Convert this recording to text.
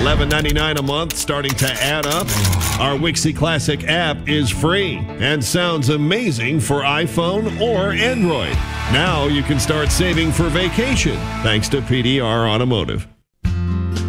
$11.99 a month, starting to add up. Our Wixie Classic app is free and sounds amazing for iPhone or Android. Now you can start saving for vacation thanks to PDR Automotive.